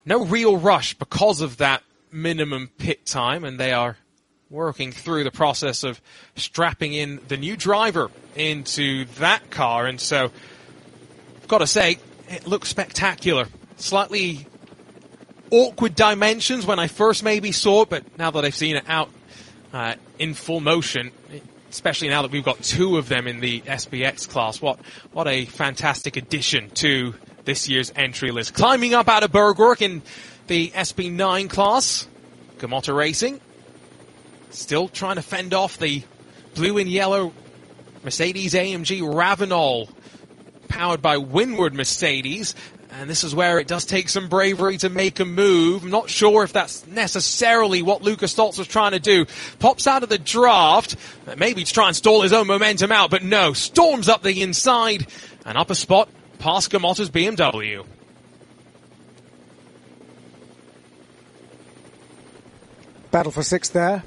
no real rush because of that minimum pit time, and they are working through the process of strapping in the new driver into that car. And so, I've got to say, it looks spectacular. Slightly awkward dimensions when I first maybe saw it, but now that I've seen it out in full motion, especially now that we've got two of them in the SBX class, what a fantastic addition to this year's entry list. Climbing up out of Bergwerk in the SB9 class, Gamotta Racing still trying to fend off the blue and yellow Mercedes-AMG Ravenol, powered by Windward Mercedes. And this is where it does take some bravery to make a move. I'm not sure if that's necessarily what Lukas Stoltz was trying to do. Pops out of the draft, maybe to try and stall his own momentum out, but no, storms up the inside and up a spot past Gamotta's BMW. Battle for sixth there,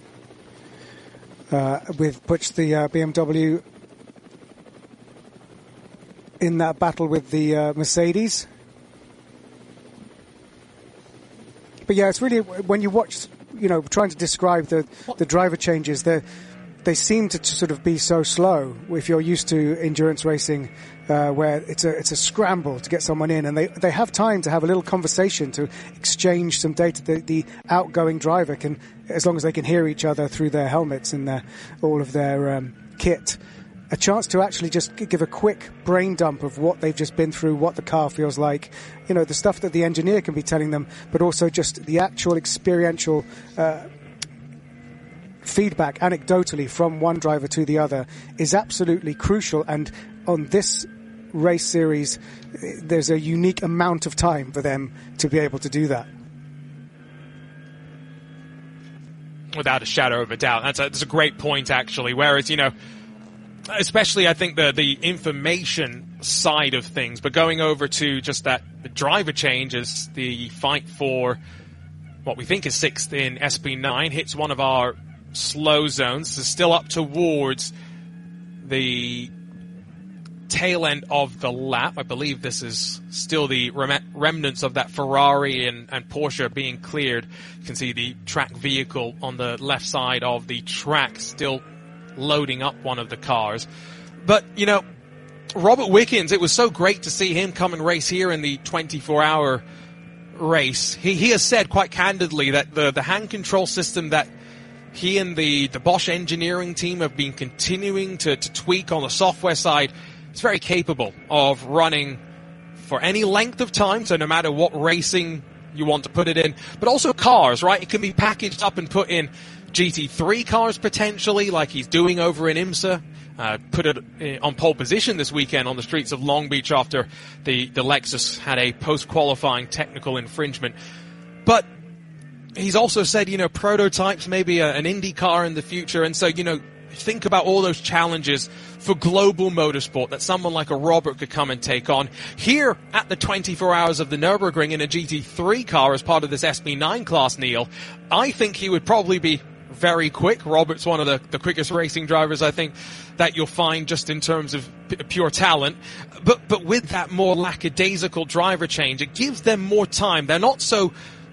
with Butch the BMW in that battle with the Mercedes. But yeah, it's really, when you watch, trying to describe the driver changes, they seem to sort of be so slow if you're used to endurance racing, where it's a scramble to get someone in, and they have time to have a little conversation, to exchange some data. The outgoing driver can, as long as they can hear each other through their helmets and all of their kit, a chance to actually just give a quick brain dump of what they've just been through, what the car feels like, the stuff that the engineer can be telling them, but also just the actual experiential feedback anecdotally from one driver to the other is absolutely crucial. And on this race series, there's a unique amount of time for them to be able to do that. Without a shadow of a doubt. That's a great point, actually. Whereas, especially I think the information side of things, but going over to just the driver change as the fight for what we think is sixth in SB9 hits one of our slow zones. This is still up towards the tail end of the lap. I believe this is still the remnants of that Ferrari and Porsche being cleared. You can see the track vehicle on the left side of the track still loading up one of the cars. But, Robert Wickens, it was so great to see him come and race here in the 24-hour race. He has said quite candidly that the hand control system that he and the Bosch engineering team have been continuing to tweak on the software side is very capable of running for any length of time, so no matter what racing you want to put it in, but also cars, right? It can be packaged up and put in GT3 cars potentially, like he's doing over in IMSA. Put it on pole position this weekend on the streets of Long Beach after the Lexus had a post-qualifying technical infringement. But he's also said, prototypes, maybe an Indy car in the future. And so, think about all those challenges for global motorsport that someone like a Robert could come and take on. Here at the 24 Hours of the Nürburgring in a GT3 car as part of this SB9 class, Neil, I think he would probably be very quick. Robert's one of the quickest racing drivers, I think, that you'll find just in terms of pure talent. But with that more lackadaisical driver change, it gives them more time. They're not so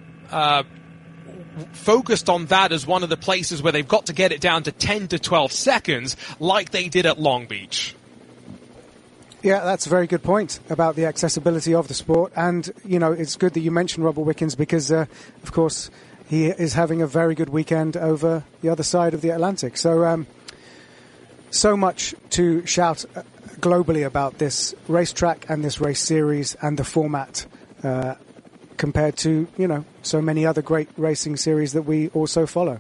focused on that as one of the places where they've got to get it down to 10 to 12 seconds like they did at Long Beach. Yeah, that's a very good point about the accessibility of the sport. And, it's good that you mentioned Robert Wickens because, of course, he is having a very good weekend over the other side of the Atlantic. So, so much to shout globally about this racetrack and this race series and the format compared to, so many other great racing series that we also follow.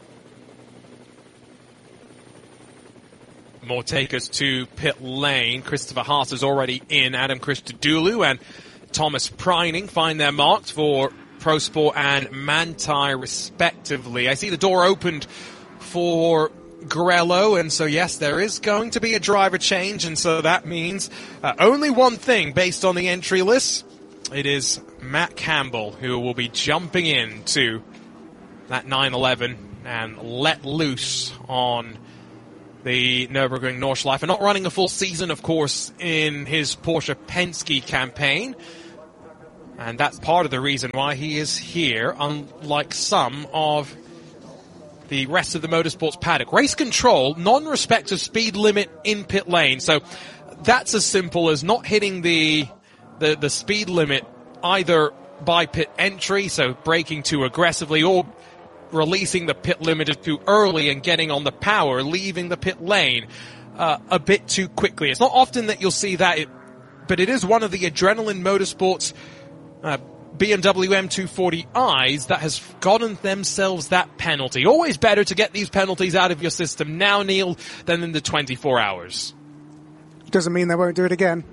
More takers to pit lane. Christopher Haas is already in. Adam Christodoulou and Thomas Preining find their marks for Pro Sport and Manthey, respectively. I see the door opened for Grello, and so yes, there is going to be a driver change, and so that means only one thing based on the entry list. It is Matt Campbell who will be jumping into that 911 and let loose on the Nürburgring Nordschleife. And not running a full season, of course, in his Porsche Penske campaign. And that's part of the reason why he is here, unlike some of the rest of the motorsports paddock. Race control, non-respect of speed limit in pit lane. So that's as simple as not hitting the speed limit either by pit entry, so braking too aggressively, or releasing the pit limiter too early and getting on the power, leaving the pit lane a bit too quickly. It's not often that you'll see that, but it is one of the Adrenaline Motorsports BMW M240i's that has gotten themselves that penalty. Always better to get these penalties out of your system now, Neil, than in the 24 hours. Doesn't mean they won't do it again.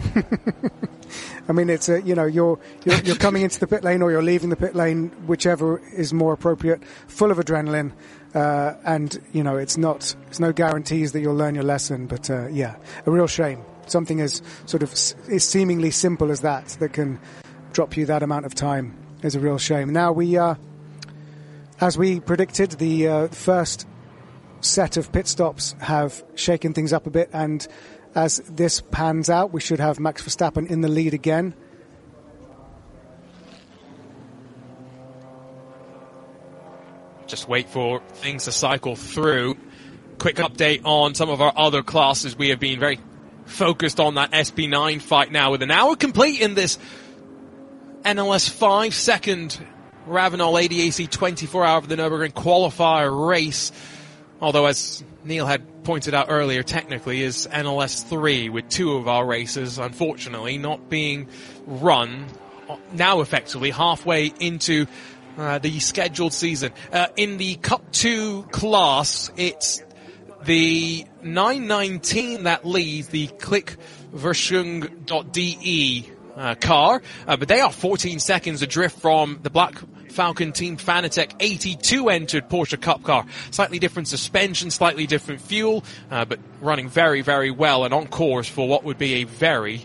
I mean, it's you're coming into the pit lane or you're leaving the pit lane, whichever is more appropriate, full of adrenaline, and it's no guarantees that you'll learn your lesson. But a real shame. Something as sort of is seemingly simple as that can drop you that amount of time is a real shame. Now as we predicted, the first set of pit stops have shaken things up a bit, and as this pans out, we should have Max Verstappen in the lead again. Just wait for things to cycle through. Quick update on some of our other classes. We have been very focused on that SP9 fight now, with an hour complete in this NLS 5-second Ravenel ADAC 24-hour of the Nürburgring qualifier race. Although, as Neil had pointed out earlier, technically is NLS 3, with two of our races, unfortunately, not being run now effectively halfway into the scheduled season. In the Cup 2 class, it's the 919 that leads the Klickverschung.de car, but they are 14 seconds adrift from the Black Falcon Team Fanatec 82 entered Porsche Cup car. Slightly different suspension, slightly different fuel, but running very, very well and on course for what would be a very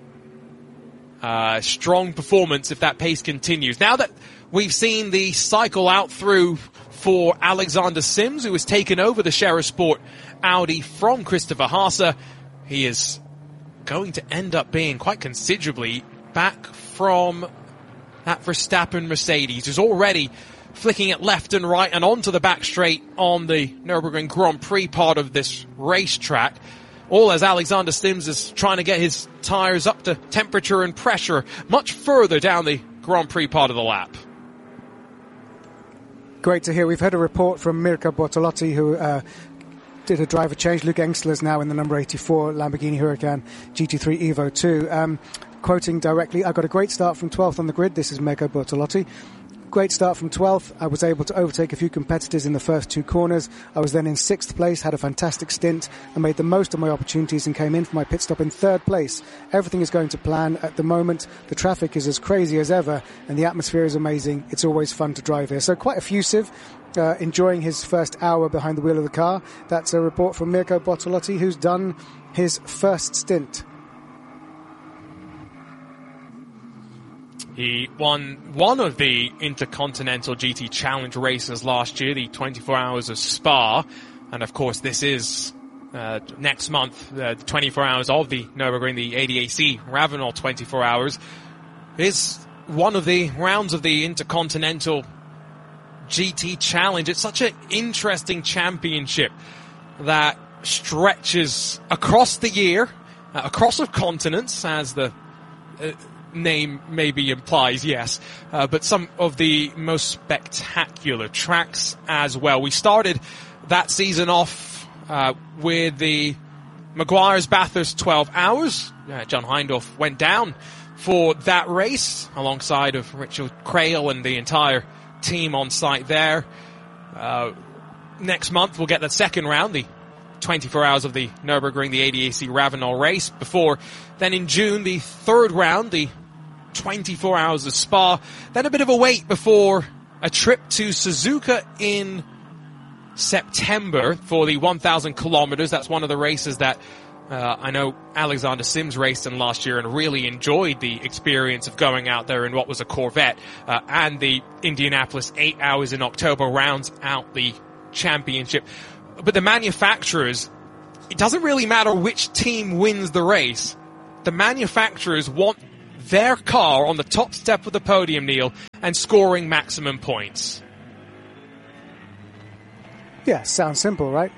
strong performance if that pace continues. Now that we've seen the cycle out through for Alexander Sims, who has taken over the Shera Sport Audi from Christopher Haase, he is going to end up being quite considerably back from that Verstappen Mercedes, who's already flicking it left and right and onto the back straight on the Nürburgring Grand Prix part of this racetrack. All as Alexander Sims is trying to get his tyres up to temperature and pressure much further down the Grand Prix part of the lap. Great to hear. We've had a report from Mirko Bortolotti, who did a driver change. Luke Engstler's now in the number 84 Lamborghini Huracan GT3 Evo 2. Quoting directly, I got a great start from 12th on the grid. This is Mirko Bortolotti. Great start from 12th. I was able to overtake a few competitors in the first two corners. I was then in 6th place, had a fantastic stint, and made the most of my opportunities and came in for my pit stop in 3rd place. Everything is going to plan at the moment. The traffic is as crazy as ever, and the atmosphere is amazing. It's always fun to drive here. So quite effusive, enjoying his first hour behind the wheel of the car. That's a report from Mirko Bortolotti, who's done his first stint. He won one of the Intercontinental GT Challenge races last year, the 24 Hours of Spa. And of course, this is next month, the 24 Hours of the Nürburgring, the ADAC Ravenel 24 Hours. Is one of the rounds of the Intercontinental GT Challenge. It's such an interesting championship that stretches across the year, across the continents, as the name maybe implies, yes, but some of the most spectacular tracks as well. We started that season off with the Maguire's Bathurst 12 Hours. John Hindhaugh went down for that race alongside of Richard Crail and the entire team on site there. Next month we'll get that second round, the 24 Hours of the Nürburgring, the ADAC Ravenel race. Before then in June, the third round, the 24 Hours of Spa. Then a bit of a wait before a trip to Suzuka in September for the 1,000 kilometers. That's one of the races that I know Alexander Sims raced in last year and really enjoyed the experience of going out there in what was a Corvette. And the Indianapolis 8 Hours in October rounds out the championship. But the manufacturers, it doesn't really matter which team wins the race. The manufacturers want their car on the top step of the podium, Neil, and scoring maximum points. Yeah, sounds simple, right?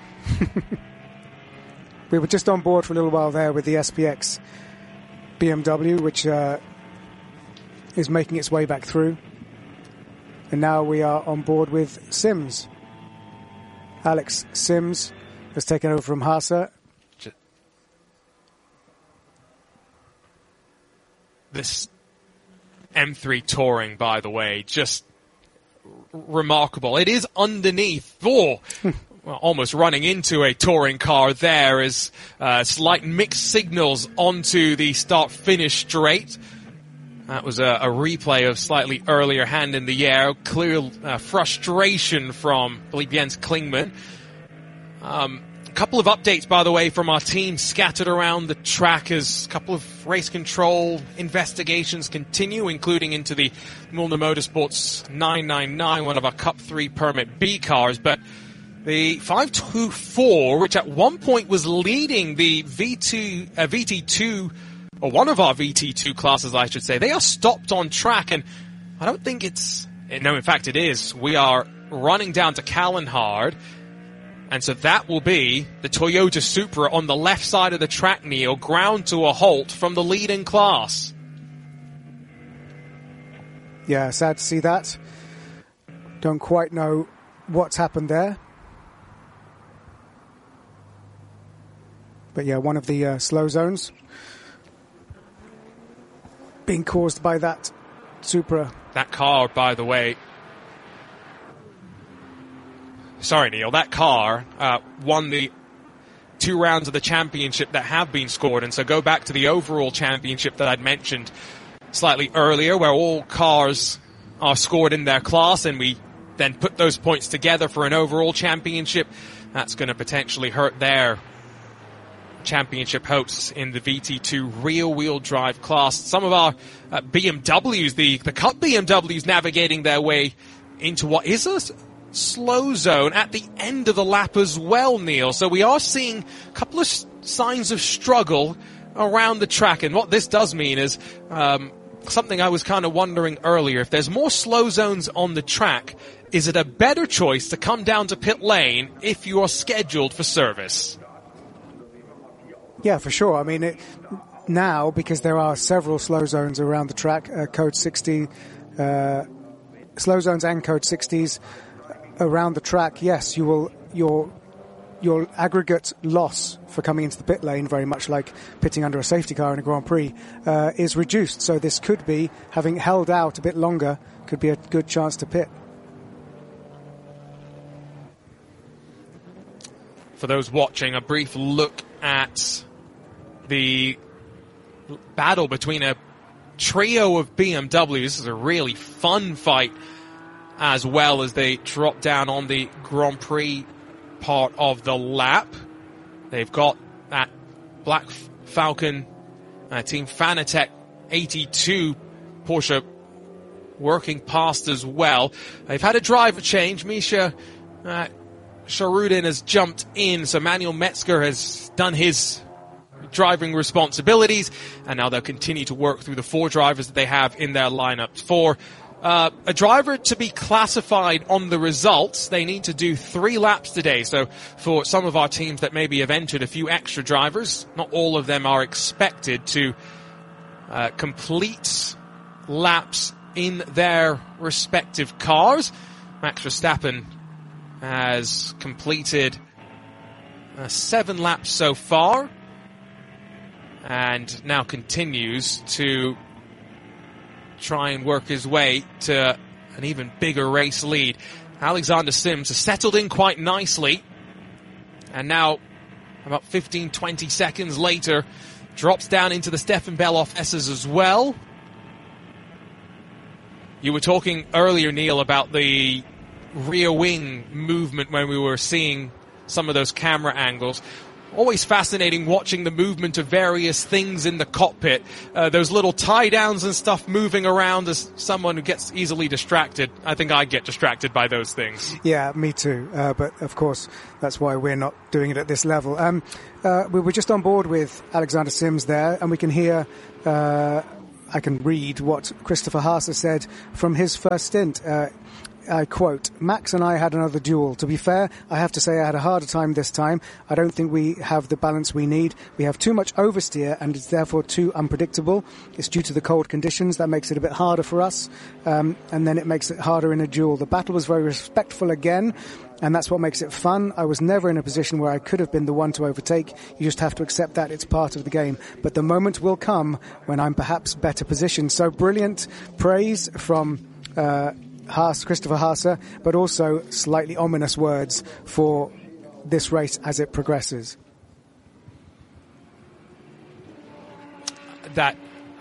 We were just on board for a little while there with the SPX BMW, which is making its way back through. And now we are on board with Sims. Alex Sims has taken over from Haase. This M3 Touring, by the way, just remarkable. It is underneath, almost running into a touring car there as slight mixed signals onto the start-finish straight. That was a replay of slightly earlier hand in the air. Clear frustration from, I believe, Jens Klingmann. A couple of updates, by the way, from our team scattered around the track as a couple of race control investigations continue, including into the Milner Motorsports 999, one of our Cup 3 Permit B cars. But the 524, which at one point was leading the VT2, or one of our VT2 classes, I should say, they are stopped on track, and I don't think no, in fact it is. We are running down to Callenhard, and so that will be the Toyota Supra on the left side of the track, Neil, ground to a halt from the leading class. Yeah, sad to see that. Don't quite know what's happened there. But yeah, one of the slow zones being caused by that Supra. That car, by the way... Sorry, Neil, that car won the 2 rounds of the championship that have been scored. And so go back to the overall championship that I'd mentioned slightly earlier, where all cars are scored in their class, and we then put those points together for an overall championship. That's going to potentially hurt their championship hopes in the VT2 rear-wheel drive class. Some of our BMWs, the Cup BMWs, navigating their way into what is a slow zone at the end of the lap as well, Neil. So we are seeing a couple of signs of struggle around the track. And what this does mean is something I was kind of wondering earlier. If there's more slow zones on the track, is it a better choice to come down to pit lane if you are scheduled for service? Yeah, for sure. I mean, now, because there are several slow zones around the track, code 60, slow zones and code 60s, around the track, yes, you will your aggregate loss for coming into the pit lane, very much like pitting under a safety car in a Grand Prix, is reduced. So this could be, having held out a bit longer, could be a good chance to pit. For those watching, a brief look at the battle between a trio of BMWs. This is a really fun fight, as well as they drop down on the Grand Prix part of the lap. They've got that Black Falcon Team Fanatec 82 Porsche working past as well. They've had a driver change. Misha Sharudin has jumped in, so Manuel Metzger has done his driving responsibilities, and now they'll continue to work through the 4 drivers that they have in their lineup. For a driver to be classified on the results, they need to do 3 laps today. So for some of our teams that maybe have entered a few extra drivers, not all of them are expected to complete laps in their respective cars. Max Verstappen has completed 7 laps so far, and now continues to try and work his way to an even bigger race lead. Alexander Sims has settled in quite nicely, and now about 15-20 seconds later drops down into the Stefan Bellof S's as well. You were talking earlier, Neil, about the rear wing movement when we were seeing some of those camera angles. Always fascinating watching the movement of various things in the cockpit. Those little tie downs and stuff moving around. As someone who gets easily distracted, I think I get distracted by those things. Yeah, me too. But of course, that's why we're not doing it at this level. We were just on board with Alexander Sims there, and we can hear I can read what Christopher Haase said from his first stint. I quote, "Max and I had another duel. To be fair, I have to say I had a harder time this time. I don't think we have the balance we need. We have too much oversteer and it's therefore too unpredictable. It's due to the cold conditions. That makes it a bit harder for us. And then it makes it harder in a duel. The battle was very respectful again. And that's what makes it fun. I was never in a position where I could have been the one to overtake. You just have to accept that it's part of the game. But the moment will come when I'm perhaps better positioned." So brilliant praise from Christopher Haase, but also slightly ominous words for this race as it progresses. That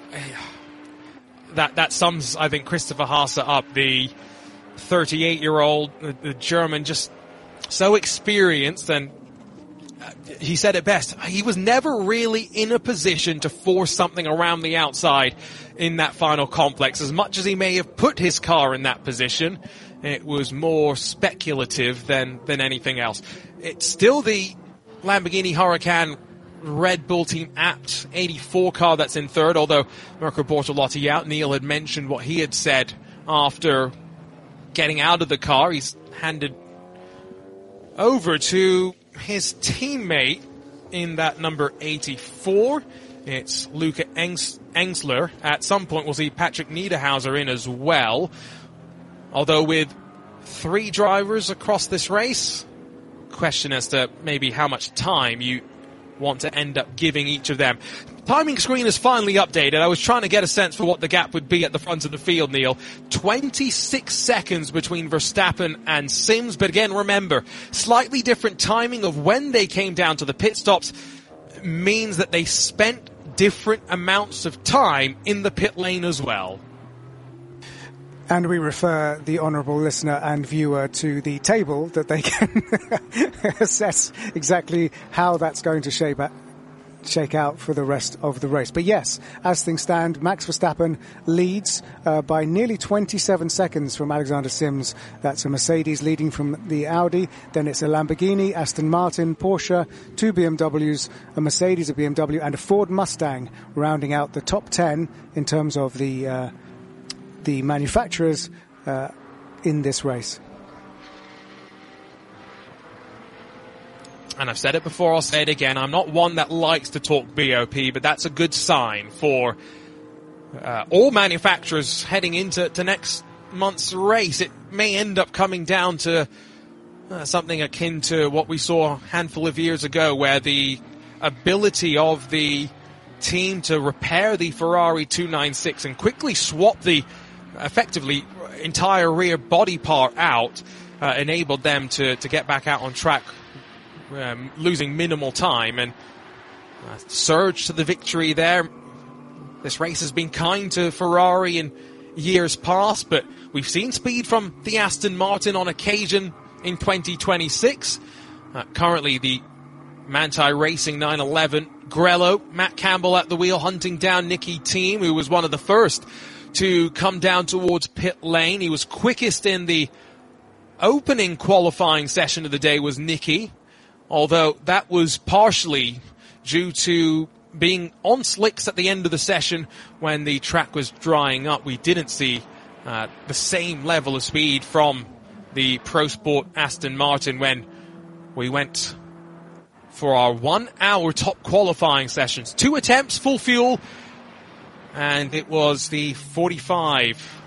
sums, I think, Christopher Haase up. The 38-year-old, the German, just so experienced, and he said it best. He was never really in a position to force something around the outside in that final complex. As much as he may have put his car in that position, it was more speculative than anything else. It's still the Lamborghini Huracan Red Bull Team Apt 84 car that's in third, although Mirko Bortolotti out. Neil had mentioned what he had said after getting out of the car. He's handed over to his teammate in that number 84. It's Luca Engsler. At some point we'll see Patrick Niederhauser in as well. Although with 3 drivers across this race, question as to maybe how much time you want to end up giving each of them. Timing screen is finally updated. I was trying to get a sense for what the gap would be at the front of the field, Neil. 26 seconds between Verstappen and Sims. But again, remember, slightly different timing of when they came down to the pit stops means that they spent different amounts of time in the pit lane as well. And we refer the honourable listener and viewer to the table that they can assess exactly how that's going to shake out for the rest of the race. But yes, as things stand, Max Verstappen leads by nearly 27 seconds from Alexander Sims. That's a Mercedes leading from the Audi. Then it's a Lamborghini, Aston Martin, Porsche, 2 BMWs, a Mercedes, a BMW, and a Ford Mustang rounding out the top 10 in terms of the manufacturers in this race. And I've said it before, I'll say it again. I'm not one that likes to talk BOP, but that's a good sign for all manufacturers heading into next month's race. It may end up coming down to something akin to what we saw a handful of years ago, where the ability of the team to repair the Ferrari 296 and quickly swap the effectively entire rear body part out enabled them to get back out on track, losing minimal time, and surge to the victory there. This race has been kind to Ferrari in years past, but we've seen speed from the Aston Martin on occasion in 2026. Currently the Manthey Racing 911 Grello, Matt Campbell at the wheel, hunting down Nicky Thiem, who was one of the first to come down towards pit lane. He was quickest in the opening qualifying session of the day, was Nicky, although that was partially due to being on slicks at the end of the session when the track was drying up. We didn't see the same level of speed from the Pro Sport Aston Martin when we went for our 1 hour top qualifying sessions. 2 attempts, full fuel, and it was the 45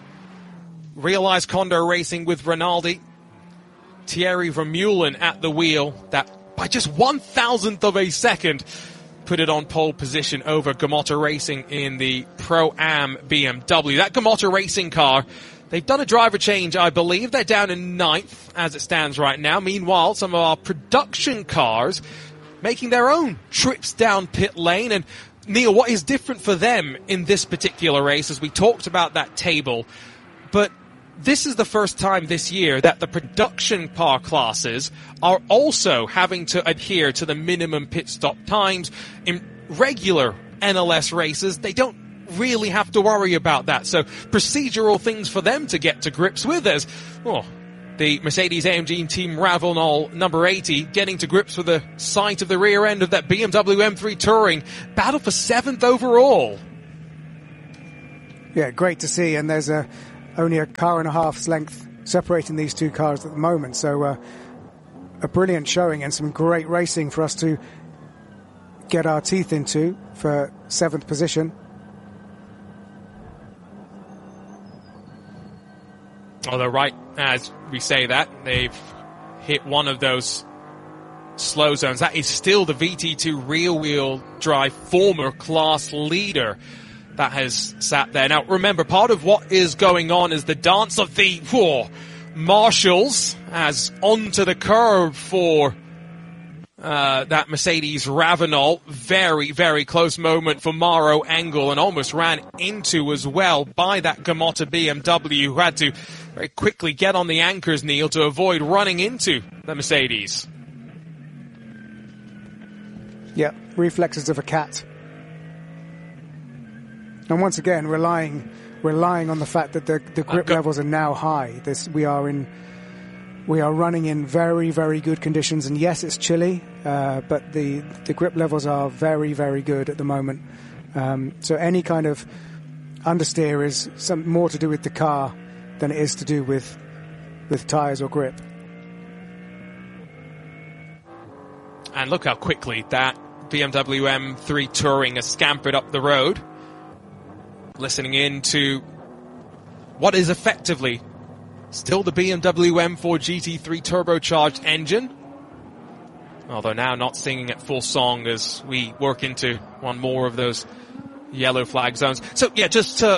Realized Condor Racing with Rinaldi, Thierry Vermeulen at the wheel, that by just 1,000th of a second put it on pole position over Gamotta Racing in the Pro-Am BMW. That Gamotta Racing car, they've done a driver change, I believe. They're down in 9th as it stands right now. Meanwhile, some of our production cars making their own trips down pit lane. And Neil, what is different for them in this particular race, as we talked about that table, but this is the first time this year that the production car classes are also having to adhere to the minimum pit stop times. In regular NLS races, they don't really have to worry about that. So procedural things for them to get to grips with, as the Mercedes-AMG Team Ravenol number 80 getting to grips with the sight of the rear end of that BMW M3 Touring, battle for 7th overall. Yeah, great to see. And there's only a car and a half's length separating these two cars at the moment. So a brilliant showing and some great racing for us to get our teeth into for 7th position. Although right as we say that, they've hit one of those slow zones. That is still the VT2 rear-wheel drive former class leader that has sat there. Now, remember, part of what is going on is the dance of the marshals as onto the curb for that Mercedes Ravenel. Very, very close moment for Maro Engel, and almost ran into as well by that Gamotta BMW, who had to very quickly get on the anchors, Neil, to avoid running into the Mercedes. Yeah, reflexes of a cat. And once again, relying on the fact that the grip levels are now high. We are running in very, very good conditions. And yes, it's chilly, but the grip levels are very, very good at the moment. So any kind of understeer is more to do with the car than it is to do with tyres or grip. And look how quickly that BMW M3 Touring has scampered up the road, listening in to what is effectively still the BMW M4 GT3 turbocharged engine. Although now not singing at full song as we work into one more of those yellow flag zones. So yeah,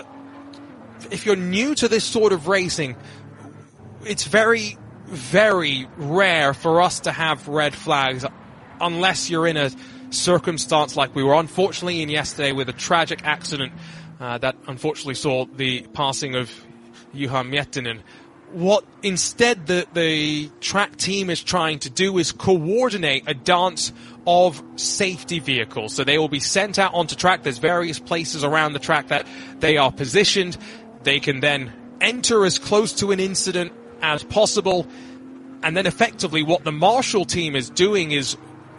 if you're new to this sort of racing, it's very, very rare for us to have red flags unless you're in a circumstance like we were unfortunately in yesterday with a tragic accident that unfortunately saw the passing of Juha Miettinen. What instead the track team is trying to do is coordinate a dance of safety vehicles. So they will be sent out onto track. There's various places around the track that they are positioned. They can then enter as close to an incident as possible. And then effectively what the Marshall team is doing is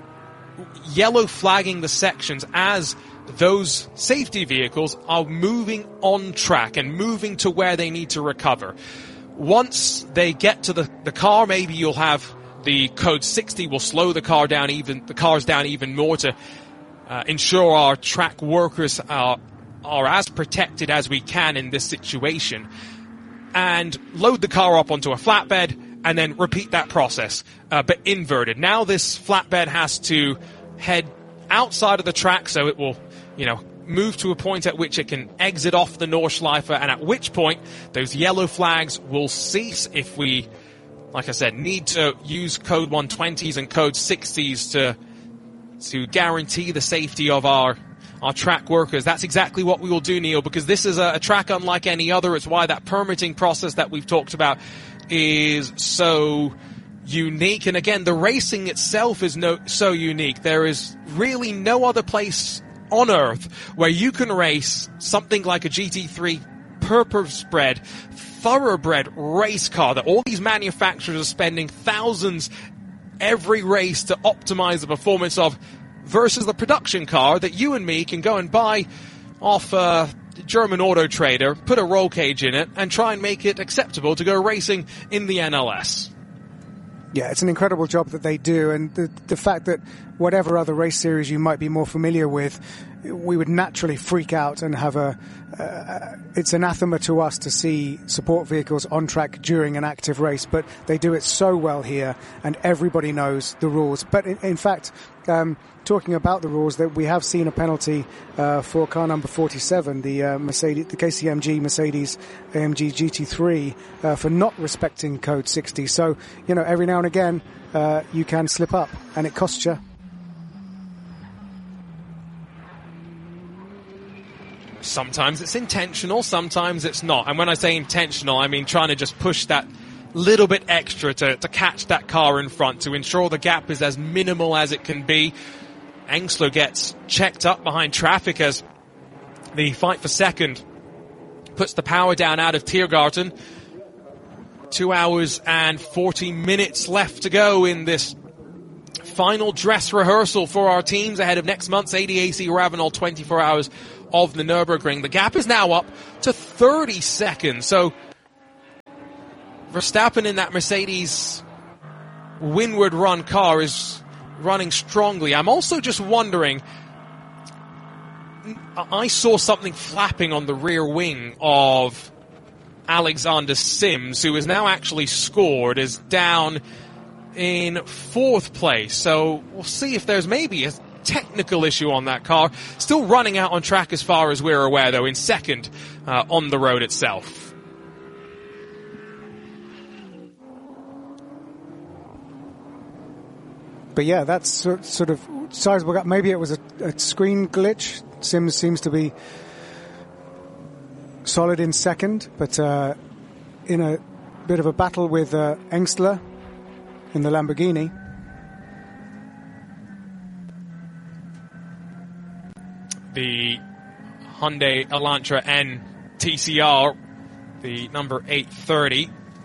yellow flagging the sections as those safety vehicles are moving on track and moving to where they need to recover. Once they get to the car, maybe you'll have the code 60 will slow the cars down even more to ensure our track workers are as protected as we can in this situation, and load the car up onto a flatbed and then repeat that process, but inverted. Now this flatbed has to head outside of the track, so it will, move to a point at which it can exit off the Nordschleife, and at which point those yellow flags will cease if we, like I said, need to use code 120s and code 60s to guarantee the safety of our track workers. That's exactly what we will do, Neil, because this is a track unlike any other. It's why that permitting process that we've talked about is so unique. And again, the racing itself is so unique. There is really no other place on Earth where you can race something like a GT3 purpose-bred, thoroughbred race car that all these manufacturers are spending thousands every race to optimize the performance of, versus the production car that you and me can go and buy off German Auto Trader, put a roll cage in it, and try and make it acceptable to go racing in the NLS. Yeah, it's an incredible job that they do, and the fact that whatever other race series you might be more familiar with, we would naturally freak out and have it's anathema to us to see support vehicles on track during an active race, but they do it so well here, and everybody knows the rules. But in fact, talking about the rules, that we have seen a penalty for car number 47, the KCMG Mercedes AMG GT3, for not respecting code 60. So, every now and again, you can slip up, and it costs you. Sometimes it's intentional, sometimes it's not. And when I say intentional, I mean trying to just push that little bit extra to catch that car in front, to ensure the gap is as minimal as it can be. Engsler gets checked up behind traffic as the fight for second puts the power down out of Tiergarten. 2 hours and 40 minutes left to go in this final dress rehearsal for our teams ahead of next month's ADAC Ravenel 24 Hours of the Nürburgring. The gap is now up to 30 seconds. So Verstappen in that Mercedes windward run car is running strongly. I'm also just wondering, I saw something flapping on the rear wing of Alexander Sims, who has now actually scored, is down in 4th place. So we'll see if there's maybe a technical issue on that car. Still running out on track as far as we're aware, though, in 2nd on the road itself. But yeah, that's sort of sizable gap. Maybe it was a screen glitch. Sims seems to be solid in 2nd, but in a bit of a battle with Engstler in the Lamborghini. The Hyundai Elantra N TCR, the number 830,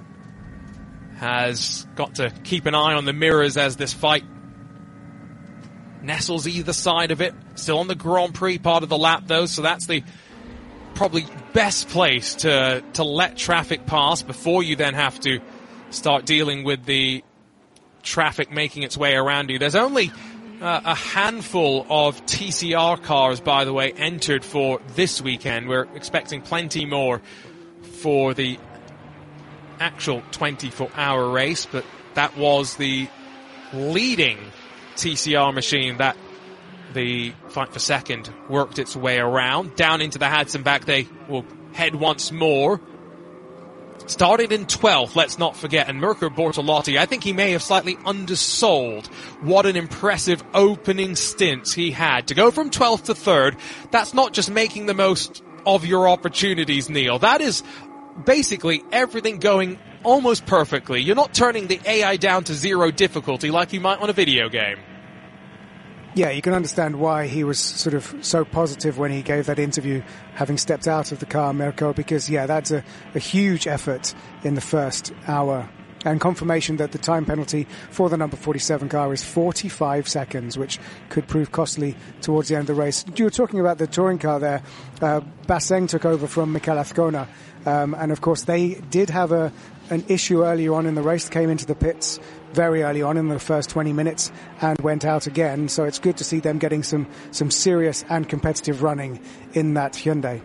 has got to keep an eye on the mirrors as this fight nestles either side of it. Still on the Grand Prix part of the lap, though, so that's the probably best place to let traffic pass before you then have to start dealing with the traffic making its way around you. There's only a handful of TCR cars, by the way, entered for this weekend. We're expecting plenty more for the actual 24-hour race, but that was the leading TCR machine that the fight for 2nd worked its way around. Down into the Hadsenbach they will head once more. Started in 12th, let's not forget, and Mirko Bortolotti, I think he may have slightly undersold what an impressive opening stint he had. To go from 12th to 3rd, that's not just making the most of your opportunities, Neil. That is basically everything going almost perfectly. You're not turning the AI down to 0 difficulty like you might on a video game. Yeah, you can understand why he was sort of so positive when he gave that interview, having stepped out of the car, Mirko, because, yeah, that's a huge effort in the first hour. And confirmation that the time penalty for the number 47 car is 45 seconds, which could prove costly towards the end of the race. You were talking about the touring car there. Basseng took over from Mikel Azcona. And, of course, they did have an issue earlier on in the race, came into the pits very early on in the first 20 minutes and went out again. So it's good to see them getting some serious and competitive running in that Hyundai.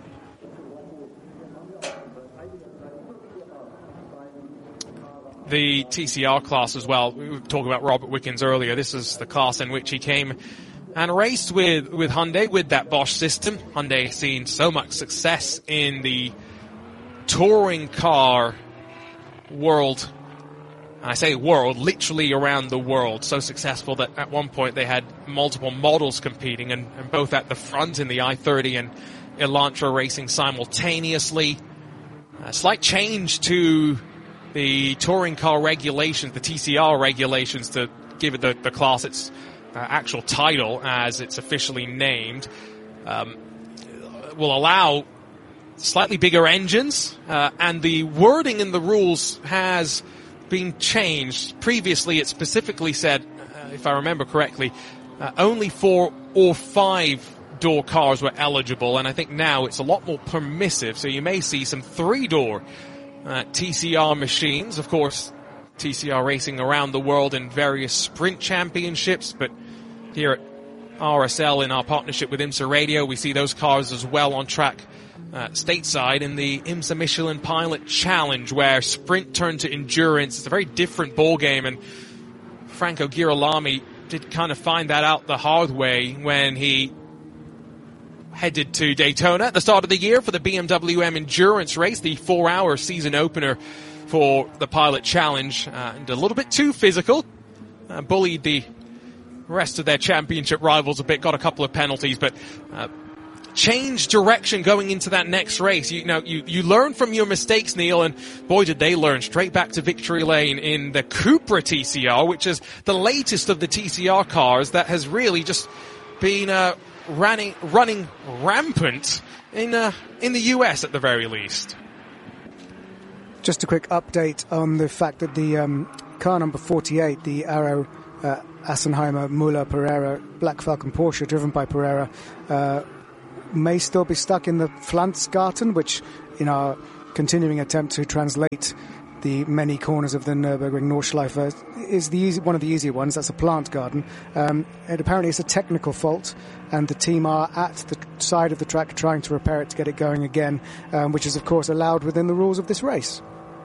The TCR class as well. We were talking about Robert Wickens earlier. This is the class in which he came and raced with Hyundai, with that Bosch system. Hyundai has seen so much success in the touring car world. And I say world, literally around the world. So successful that at one point they had multiple models competing, and both at the front in the i30 and Elantra racing simultaneously. A slight change to the touring car regulations, the TCR regulations, to give it the class its actual title as it's officially named, will allow slightly bigger engines, and the wording in the rules has been changed. Previously it specifically said, if I remember correctly, only 4 or 5 door cars were eligible, and I think now it's a lot more permissive, so you may see some 3-door TCR machines. Of course, TCR racing around the world in various sprint championships, but here at RSL in our partnership with IMSA Radio, we see those cars as well on track stateside in the IMSA Michelin Pilot Challenge, where sprint turned to endurance. It's a very different ball game, and Franco Girolami did kind of find that out the hard way when he headed to Daytona at the start of the year for the BMW M Endurance race, the 4-hour season opener for the Pilot Challenge, and a little bit too physical, bullied the rest of their championship rivals a bit, got a couple of penalties, but changed direction going into that next race. You learn from your mistakes, Neil, and boy did they learn. Straight back to victory lane in the Cupra TCR, which is the latest of the TCR cars that has really just been running rampant in the US at the very least. Just a quick update on the fact that the car number 48, the Arrow Assenheimer, Müller, Pereira, Black Falcon Porsche, driven by Pereira, may still be stuck in the Pflanzgarten, which, in our continuing attempt to translate the many corners of the Nürburgring Nordschleife, is one of the easier ones. That's a plant garden. And apparently it's a technical fault, and the team are at the side of the track trying to repair it to get it going again, which is, of course, allowed within the rules of this race.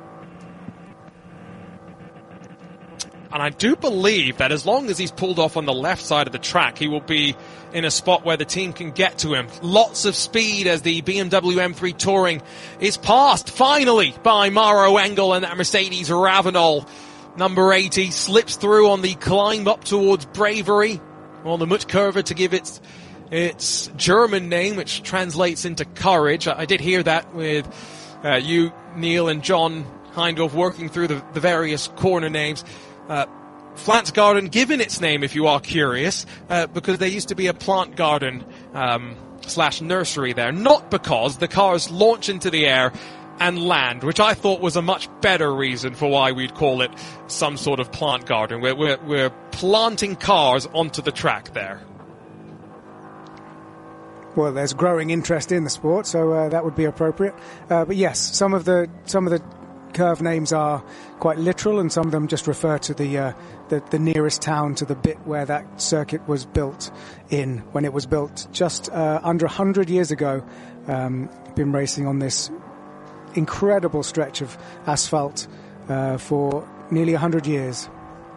And I do believe that as long as he's pulled off on the left side of the track, he will be in a spot where the team can get to him. Lots of speed as the BMW M3 Touring is passed, finally, by Maro Engel and that Mercedes Ravenol. Number 80 slips through on the climb up towards Bravery, on the Mutkurve to give its German name, which translates into courage. I did hear that with you, Neil, and John Heindorf working through the various corner names. Pflanzgarten given its name, if you are curious, because there used to be a plant garden / nursery there, not because the cars launch into the air and land, which I thought was a much better reason for why we'd call it some sort of plant garden. We're planting cars onto the track there. Well, there's growing interest in the sport, so that would be appropriate. But yes, some of the curve names are quite literal, and some of them just refer to the nearest town to the bit where that circuit was built in. When it was built just under 100 years ago, been racing on this incredible stretch of asphalt for nearly 100 years.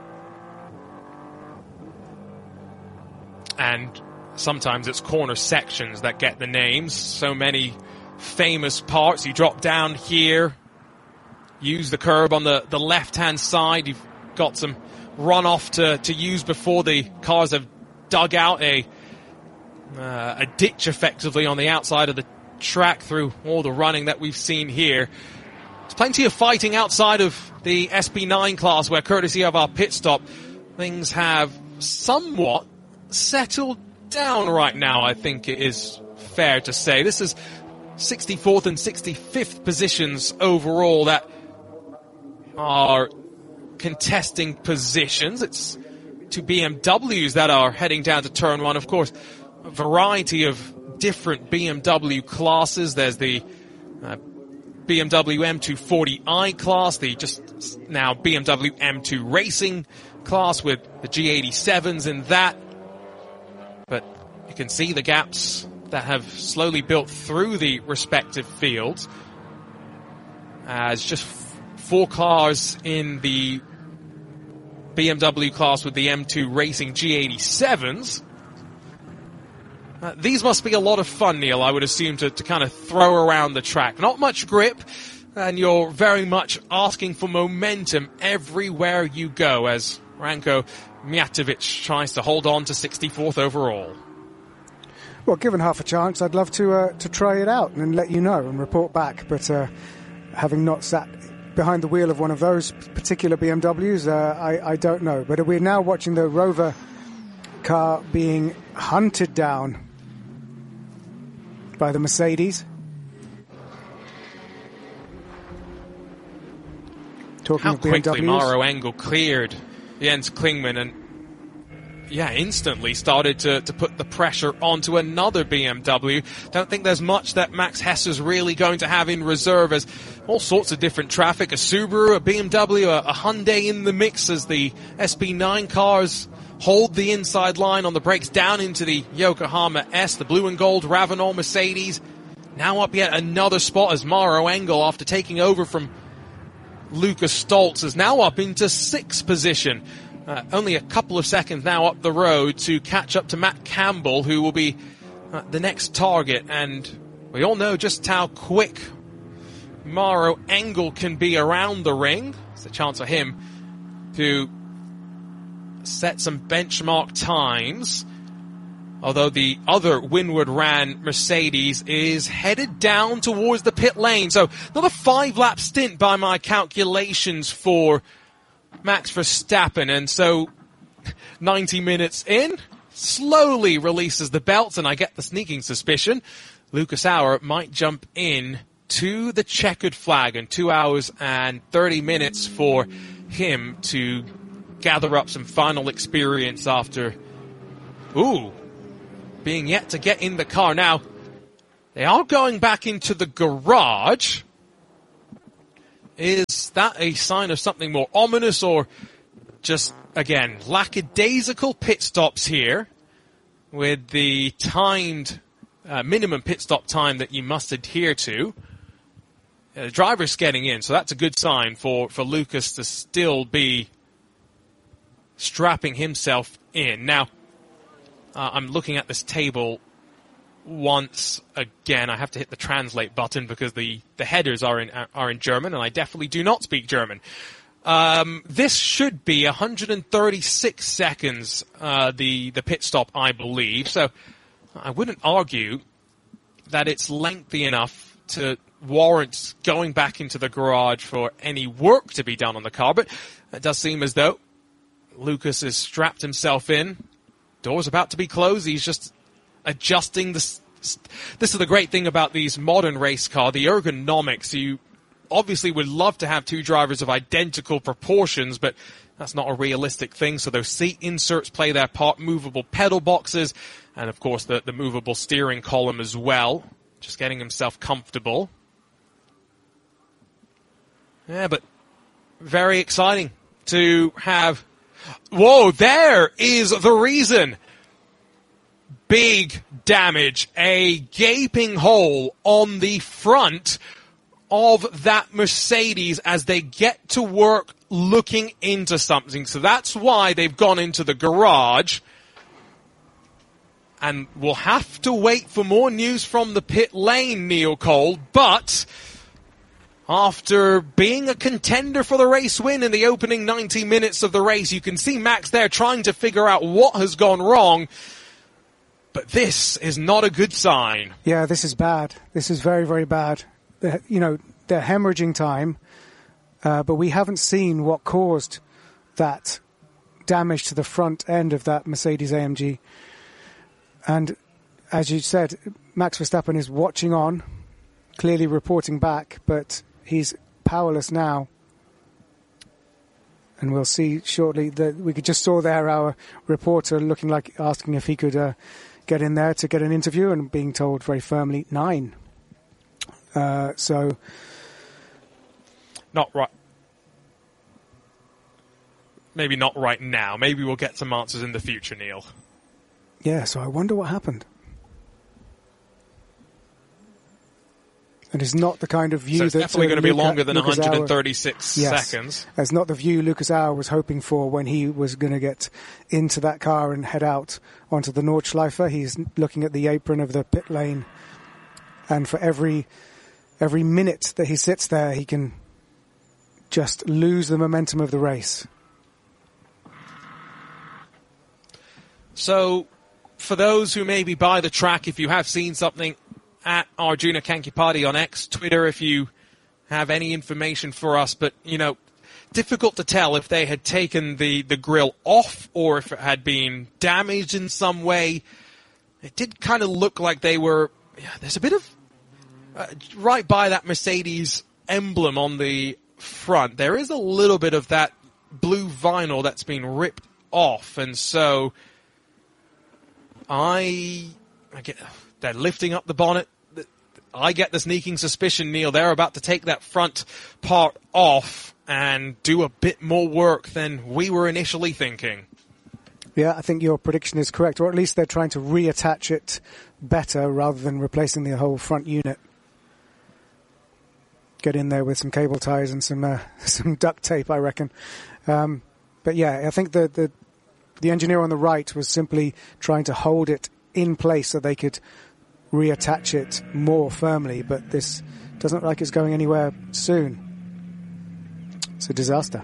And sometimes it's corner sections that get the names. So many famous parts. You drop down here, use the curb on the left-hand side. You've got some runoff to use before the cars have dug out a ditch effectively on the outside of the track through all the running that we've seen here. There's plenty of fighting outside of the SP9 class where, courtesy of our pit stop, things have somewhat settled down right now, I think it is fair to say. This is 64th and 65th positions overall that are contesting positions. It's two BMWs that are heading down to turn one. Of course, a variety of different BMW classes. There's the BMW M240i class, the just now BMW M2 Racing class with the G87s in that. But you can see the gaps that have slowly built through the respective fields as just 4 cars in the BMW class with the M2 Racing G87s. These must be a lot of fun, Neil, I would assume, to kind of throw around the track. Not much grip, and you're very much asking for momentum everywhere you go as Ranko Mijatovic tries to hold on to 64th overall. Well, given half a chance, I'd love to try it out and let you know and report back. But having not sat behind the wheel of one of those particular BMWs, I don't know. But we're now watching the Rover car being hunted down by the Mercedes. Talking How of BMWs, quickly Maro Engel cleared Jens Klingmann and instantly started to put the pressure onto another BMW. Don't think there's much that Max Hesser's really going to have in reserve, as all sorts of different traffic, a Subaru, a BMW, a Hyundai in the mix as the SP9 cars hold the inside line on the brakes down into the Yokohama S, the blue and gold Ravenol Mercedes. Now up yet another spot as Maro Engel, after taking over from Lucas Stoltz, is now up into 6th position. Only a couple of seconds now up the road to catch up to Matt Campbell, who will be the next target. And we all know just how quick Maro Engel can be around the ring. It's a chance for him to set some benchmark times. Although the other Windward Ran Mercedes is headed down towards the pit lane. So another 5-lap stint by my calculations for Max Verstappen. And so 90 minutes in, slowly releases the belts, and I get the sneaking suspicion Lucas Auer might jump in to the checkered flag, and 2 hours and 30 minutes for him to gather up some final experience after, being yet to get in the car. Now, they are going back into the garage. Is that a sign of something more ominous, or just, again, lackadaisical pit stops here with the timed minimum pit stop time that you must adhere to? The driver's getting in, so that's a good sign for Lucas to still be strapping himself in. Now, I'm looking at this table once again. I have to hit the translate button because the headers are in German, and I definitely do not speak German. This should be 136 seconds, the pit stop, I believe. So I wouldn't argue that it's lengthy enough to warrant going back into the garage for any work to be done on the car. But it does seem as though Lucas has strapped himself in. Door's about to be closed. He's just adjusting this. This is the great thing about these modern race cars, the ergonomics. You obviously would love to have two drivers of identical proportions, but that's not a realistic thing. So those seat inserts play their part, movable pedal boxes, and of course the movable steering column as well. Just getting himself comfortable. Yeah, but very exciting to have... Whoa, there is the reason. Big damage. A gaping hole on the front of that Mercedes as they get to work looking into something. So that's why they've gone into the garage. And we'll have to wait for more news from the pit lane, Neil Cole. But after being a contender for the race win in the opening 90 minutes of the race, you can see Max there trying to figure out what has gone wrong. But this is not a good sign. Yeah, this is bad. This is very, very bad. They're hemorrhaging time, but we haven't seen what caused that damage to the front end of that Mercedes-AMG. And as you said, Max Verstappen is watching on, clearly reporting back, but he's powerless now. And we'll see shortly that we just saw there our reporter looking like asking if he could get in there to get an interview, and being told very firmly 9. So not right. Maybe not right now. Maybe we'll get some answers in the future, Neil. Yeah, so I wonder what happened. And it's not the kind of view so it's that... definitely going to be longer than Lucas 136 seconds. It's not the view Lucas Auer was hoping for when he was going to get into that car and head out onto the Nordschleife. He's looking at the apron of the pit lane. And for every minute that he sits there, he can just lose the momentum of the race. So, for those who maybe buy the track, if you have seen something at Arjuna Kankipati on X, Twitter, if you have any information for us, but, difficult to tell if they had taken the grille off or if it had been damaged in some way. It did kind of look like they were... there's a bit of... right by that Mercedes emblem on the front, there is a little bit of that blue vinyl that's been ripped off, and so... I get they're lifting up the bonnet. I get the sneaking suspicion, Neil, they're about to take that front part off and do a bit more work than we were initially thinking. Yeah, I think your prediction is correct, or at least they're trying to reattach it better rather than replacing the whole front unit. Get in there with some cable ties and some duct tape, I reckon. But yeah, I think the engineer on the right was simply trying to hold it in place so they could reattach it more firmly, but this doesn't look like it's going anywhere soon. It's a disaster.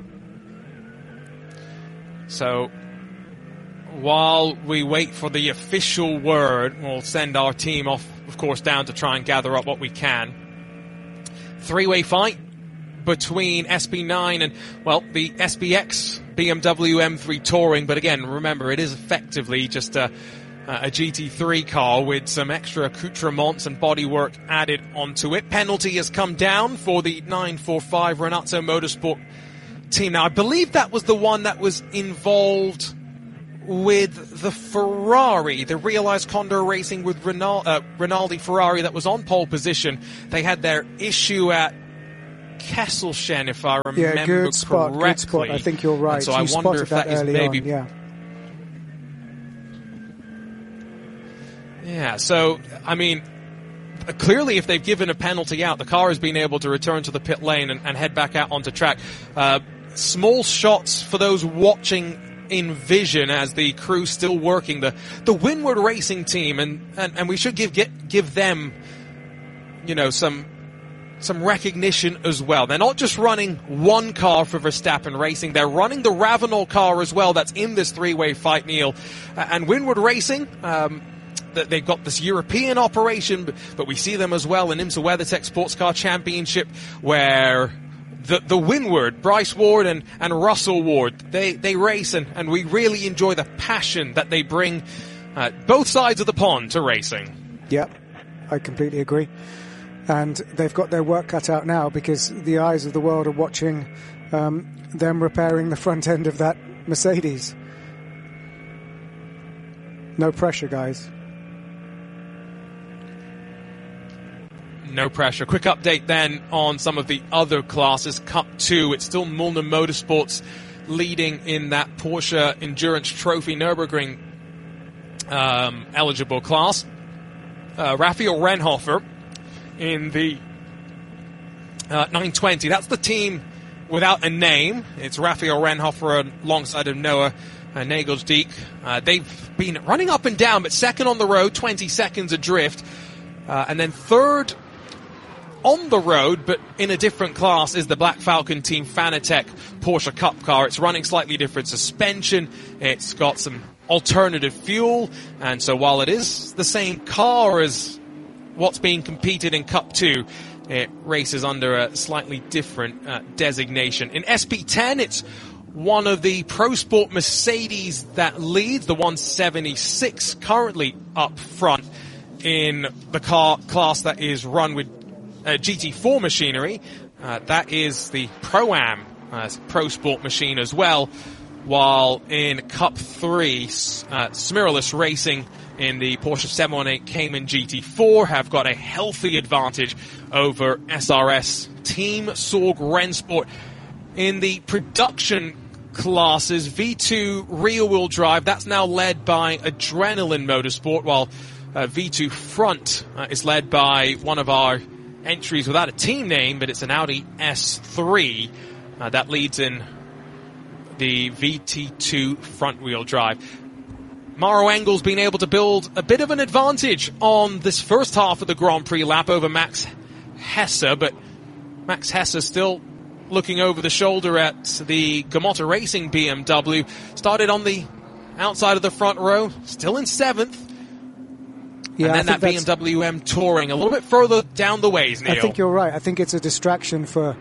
So, while we wait for the official word, we'll send our team off, of course, down to try and gather up what we can. Three-way fight between SB9 and, the SBX BMW M3 Touring, but again, remember, it is effectively just a GT3 car with some extra accoutrements and bodywork added onto it. Penalty has come down for the 945 Renato Motorsport team. Now, I believe that was the one that was involved with the Ferrari, the Realized Condor Racing with Rinaldi Ferrari that was on pole position. They had their issue at Kesselchen, if I remember good spot, correctly. Good spot. I think you're right. And so you I wonder if that is maybe... on, yeah. Yeah, so, I mean, clearly if they've given a penalty out, the car has been able to return to the pit lane and head back out onto track. Small shots for those watching in vision as the crew's still working. The Windward Racing team, and we should give them, you know, some recognition as well. They're not just running one car for Verstappen Racing, they're running the Ravenel car as well that's in this three-way fight, Neil. And Windward Racing, they've got this European operation, but we see them as well in IMSA WeatherTech Sports Car Championship, where the Windward, Bryce Ward and Russell Ward, they race, and we really enjoy the passion that they bring both sides of the pond to racing. Yep, I completely agree. And they've got their work cut out now, because the eyes of the world are watching them repairing the front end of that Mercedes. No pressure, guys. No pressure. Quick update then on some of the other classes. Cup 2, it's still Müllner Motorsports leading in that Porsche Endurance Trophy Nürburgring eligible class. Raphael Renhofer in the 920. That's the team without a name. It's Raphael Renhofer alongside of Noah Nagelsdijk. They've been running up and down, but second on the road, 20 seconds adrift. And then third on the road, but in a different class, is the Black Falcon Team Fanatec Porsche Cup car. It's running slightly different suspension. It's got some alternative fuel. And so while it is the same car as what's being competed in Cup 2, it races under a slightly different designation. In SP10, it's one of the Pro Sport Mercedes that leads, the 176, currently up front in the car class that is run with GT4 machinery. That is the Pro-Am Pro Sport machine as well. While in Cup 3, Smiralus Racing in the Porsche 718 Cayman GT4 have got a healthy advantage over SRS Team Sorg Rennsport. In the production classes, V2 rear-wheel drive, that's now led by Adrenaline Motorsport, while V2 front is led by one of our entries without a team name, but it's an Audi S3 that leads in the VT2 front-wheel drive. Maro Engel's been able to build a bit of an advantage on this first half of the Grand Prix lap over Max Hesse, but Max Hesse still looking over the shoulder at the Gamotta Racing BMW. Started on the outside of the front row, still in 7th. Yeah, and then that BMW M Touring a little bit further down the ways, Neil. I think you're right. I think it's a distraction for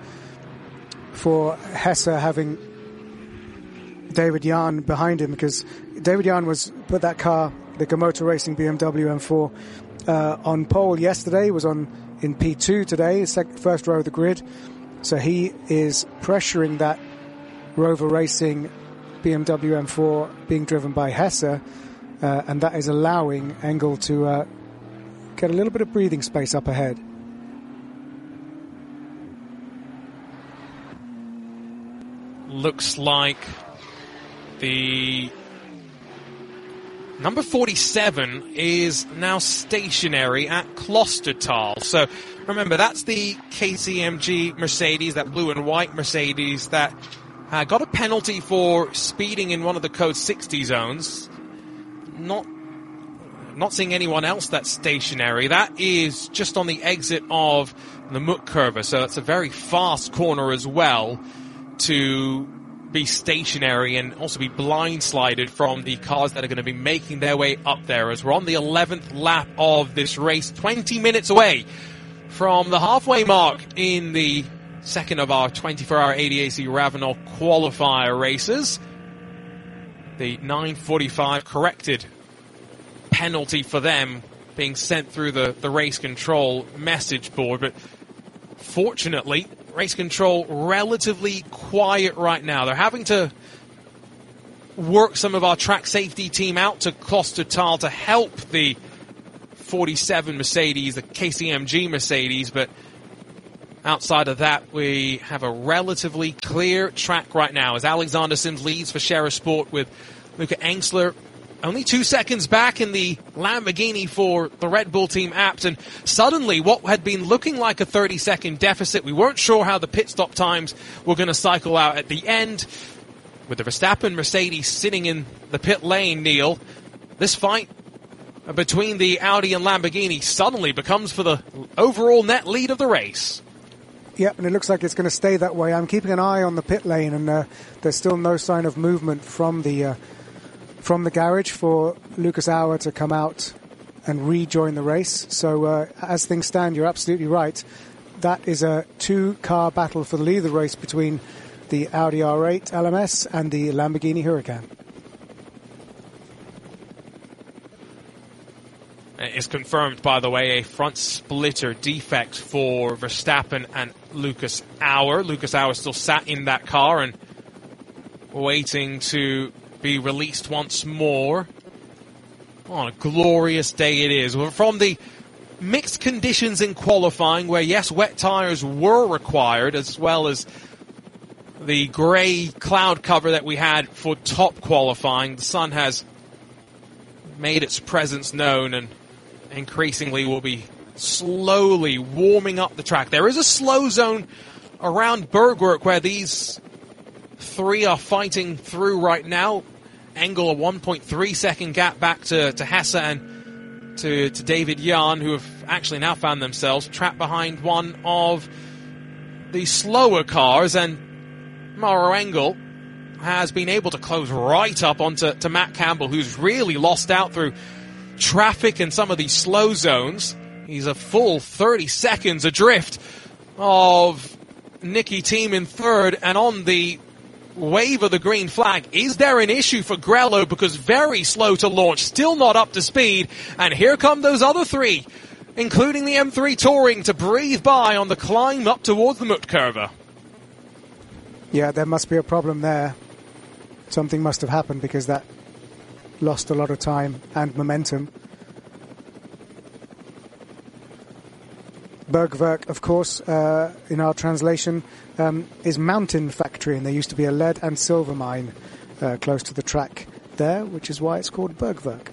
Hesse having David Jahn behind him, because David Jahn put that car, the Gamotta Racing BMW M4, on pole yesterday, was in P2 today, first row of the grid. So he is pressuring that Rover Racing BMW M4 being driven by Hesse, and that is allowing Engel to get a little bit of breathing space up ahead. Looks like the number 47 is now stationary at Klostertal. So remember, that's the KCMG Mercedes, that blue and white Mercedes that got a penalty for speeding in one of the code 60 zones. Not seeing anyone else that's stationary. That is just on the exit of the Muck Curve, so that's a very fast corner as well to be stationary and also be blindsided from the cars that are going to be making their way up there, as we're on the 11th lap of this race, 20 minutes away from the halfway mark in the second of our 24-hour ADAC Ravenel qualifier races. The 9:45 corrected penalty for them being sent through the race control message board, but fortunately race control relatively quiet right now. They're having to work some of our track safety team out to Klostertal to help the 47 Mercedes, the KCMG Mercedes, but outside of that, we have a relatively clear track right now as Alexander Sims leads for Shera Sport with Luca Engsler only 2 seconds back in the Lamborghini for the Red Bull team Abt. And suddenly what had been looking like a 30-second deficit, we weren't sure how the pit stop times were going to cycle out at the end. With the Verstappen Mercedes sitting in the pit lane, Neil, this fight between the Audi and Lamborghini suddenly becomes for the overall net lead of the race. Yeah, and it looks like it's going to stay that way. I'm keeping an eye on the pit lane, and there's still no sign of movement from the garage for Lucas Auer to come out and rejoin the race. So as things stand, you're absolutely right. That is a two-car battle for the lead of the race between the Audi R8 LMS and the Lamborghini Huracan. It's confirmed, by the way, a front splitter defect for Verstappen and Lucas Auer. Lucas Auer still sat in that car and waiting to be released once more. What a glorious day it is. From the mixed conditions in qualifying, where, yes, wet tyres were required, as well as the grey cloud cover that we had for top qualifying, the sun has made its presence known and increasingly will be slowly warming up the track. There is a slow zone around Bergwerk where these three are fighting through right now. Engel a 1.3 second gap back to Hesse and to David Jan, who have actually now found themselves trapped behind one of the slower cars, and Mauro Engel has been able to close right up onto Matt Campbell, who's really lost out through traffic and some of these slow zones. He's a full 30 seconds adrift of Nicky Team in third, and on the wave of the green flag, is there an issue for Grello? Because very slow to launch, still not up to speed, and here come those other three, including the M3 Touring, to breathe by on the climb up towards the Muttkurve. Yeah, there must be a problem there. Something must have happened because that lost a lot of time and momentum. Bergwerk, of course, in our translation, is mountain factory, and there used to be a lead and silver mine close to the track there, which is why it's called Bergwerk.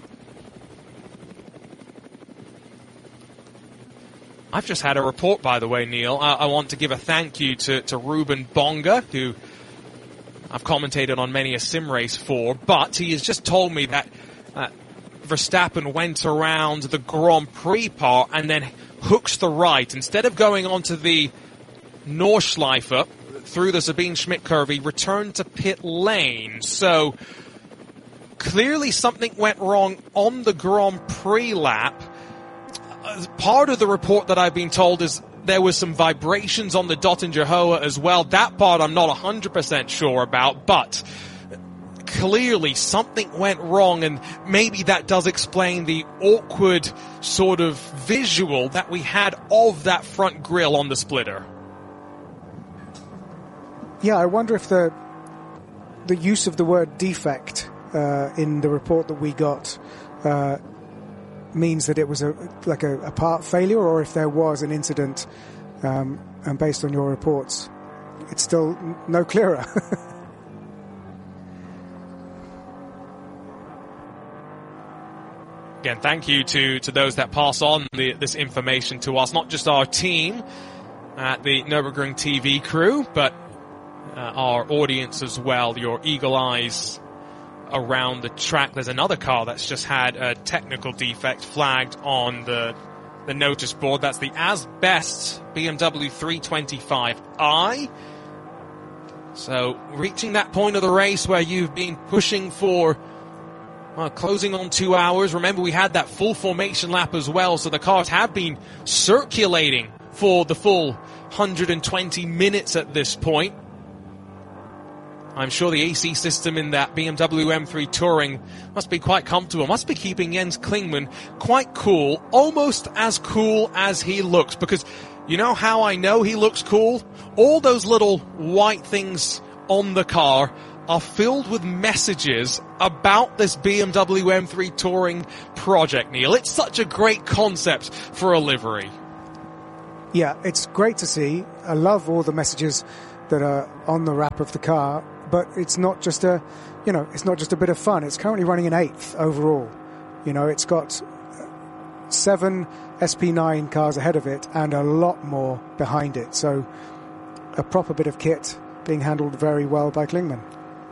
I've just had a report, by the way, Neil. I want to give a thank you to Ruben Bonga, who I've commentated on many a sim race for, but he has just told me that Verstappen went around the Grand Prix part and then hooks the right. Instead of going onto the Nordschleife through the Sabine Schmidt curve, he returned to pit lane. So clearly something went wrong on the Grand Prix lap. Part of the report that I've been told is there was some vibrations on the Dottinger Hoa as well. That part I'm not 100% sure about, but clearly something went wrong, and maybe that does explain the awkward sort of visual that we had of that front grille on the splitter. Yeah, I wonder if the use of the word defect in the report that we got means that it was a part failure, or if there was an incident, and based on your reports, it's still no clearer. Again, thank you to those that pass on this information to us, not just our team at the Nürburgring TV crew, but our audience as well, your eagle eyes around the track. There's another car that's just had a technical defect flagged on the notice board. That's the Asbest BMW 325i. So reaching that point of the race where you've been pushing for closing on 2 hours. Remember, we had that full formation lap as well, so the cars have been circulating for the full 120 minutes at this point. I'm sure the AC system in that BMW M3 Touring must be quite comfortable, must be keeping Jens Klingmann quite cool, almost as cool as he looks, because you know how I know he looks cool? all those little white things on the car are filled with messages about this BMW M3 Touring project, Neil. It's such a great concept for a livery. Yeah, it's great to see. I love all the messages that are on the wrap of the car, but it's not just a bit of fun. It's currently running in 8th overall. It's got 7 SP9 cars ahead of it and a lot more behind it. So a proper bit of kit being handled very well by Klingmann.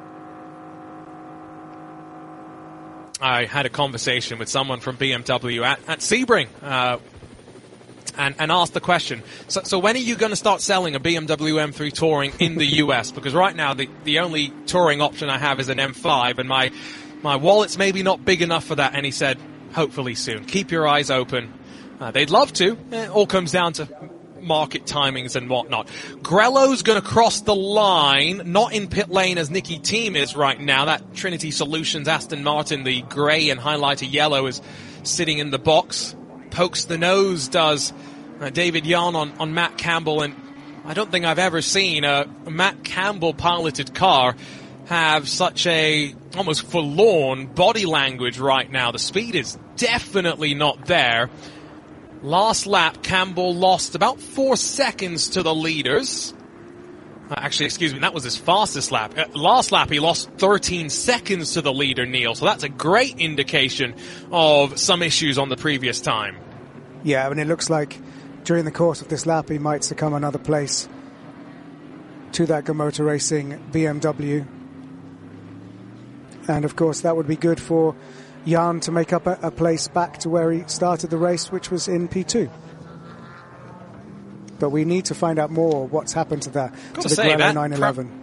I had a conversation with someone from BMW at Sebring, and asked the question, so when are you going to start selling a BMW M3 Touring in the US? Because right now the only touring option I have is an M5, and my wallet's maybe not big enough for that. And he said, hopefully soon. Keep your eyes open. They'd love to. It all comes down to market timings and whatnot. Grello's going to cross the line, not in pit lane as Nicky Thiem is right now. That Trinity Solutions Aston Martin, the grey and highlighter yellow, is sitting in the box. Pokes the nose, does David Yan on Matt Campbell, and I don't think I've ever seen a Matt Campbell piloted car have such a almost forlorn body language right now. The speed is definitely not there. Last lap, Campbell lost about 4 seconds to the leaders. Actually, excuse me, that was his fastest lap. Last lap, he lost 13 seconds to the leader, Neil. So that's a great indication of some issues on the previous time. Yeah, it looks like during the course of this lap, he might succumb another place to that Motor Racing BMW. And, of course, that would be good for Jan to make up a place back to where he started the race, which was in P2. But we need to find out more what's happened to the Grello 911.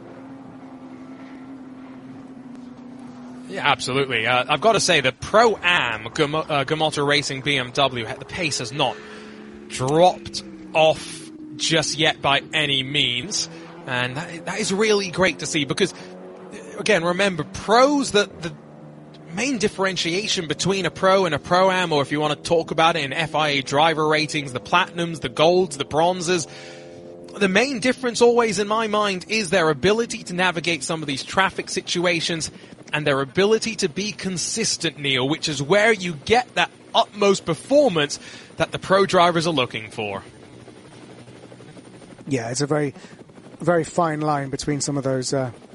Yeah, absolutely. I've got to say the Pro-Am Motor Racing BMW, the pace has not dropped off just yet by any means. And that is really great to see because, again, remember, pros, the main differentiation between a pro and a Pro-Am, or if you want to talk about it in FIA driver ratings, the platinums, the golds, the bronzes, the main difference always in my mind is their ability to navigate some of these traffic situations and their ability to be consistent, Neil, which is where you get that utmost performance that the pro drivers are looking for. Yeah, it's a very, very fine line between some of those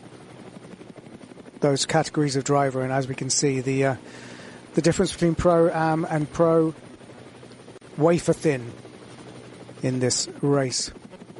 categories of driver, and as we can see, the difference between Pro-Am and Pro wafer thin in this race.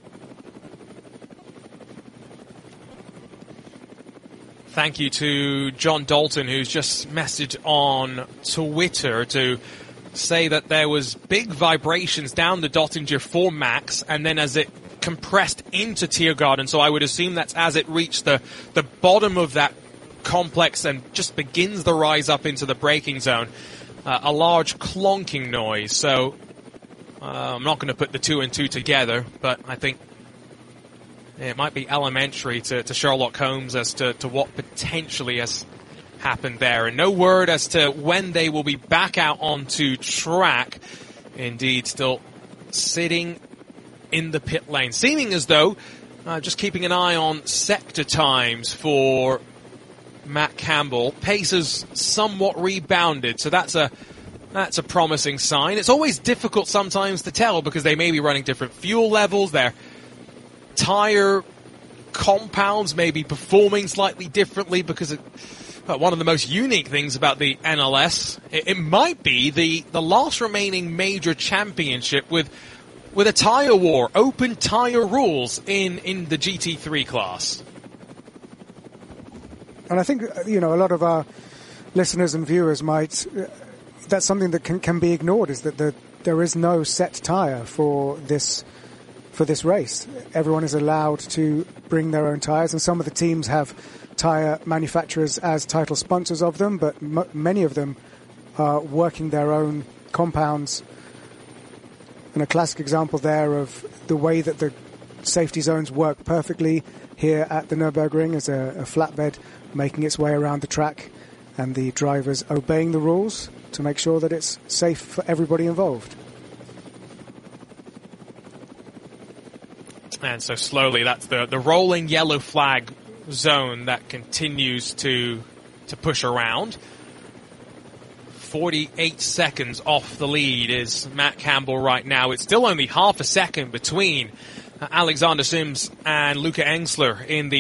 Thank you to John Dalton, who's just messaged on Twitter to say that there was big vibrations down the Dottinger 4 Max, and then as it compressed into Tiergarten, so I would assume that's as it reached the bottom of that complex and just begins the rise up into the braking zone, a large clonking noise. So I'm not going to put the 2 and 2 together, but I think it might be elementary to Sherlock Holmes as to what potentially has happened there. And no word as to when they will be back out onto track. Indeed, still sitting in the pit lane, seeming as though just keeping an eye on sector times for Matt Campbell. Pace has somewhat rebounded, so that's a promising sign. It's always difficult sometimes to tell because they may be running different fuel levels. Their tire compounds may be performing slightly differently because one of the most unique things about the NLS, it might be the last remaining major championship with a tire war, open tire rules in the GT3 class. And I think, a lot of our listeners and viewers might, that's something that can be ignored, is that there is no set tyre for this race. Everyone is allowed to bring their own tyres, and some of the teams have tyre manufacturers as title sponsors of them, but many of them are working their own compounds. And a classic example there of the way that the safety zones work perfectly here at the Nürburgring is a flatbed making its way around the track and the drivers obeying the rules to make sure that it's safe for everybody involved. And so slowly, that's the rolling yellow flag zone that continues to push around. 48 seconds off the lead is Matt Campbell right now. It's still only half a second between Alexander Sims and Luca Engsler in the